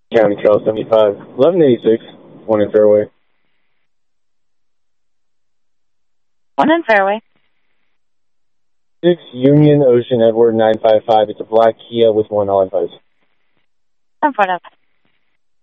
County Trail 75, 1186, 1 in Fairway. 1 in Fairway. 6 Union Ocean Edward 955. It's a black Kia with 1 all advice. 10 4